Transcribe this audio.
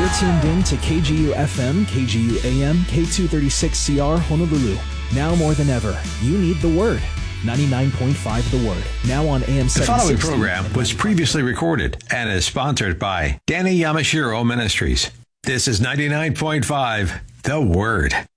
You're tuned in to KGU FM, KGU AM, K236CR Honolulu. Now more than ever, you need the Word. 99.5 The Word. Now on AM 760. The following program was previously recorded and is sponsored by Danny Yamashiro Ministries. This is 99.5 The Word.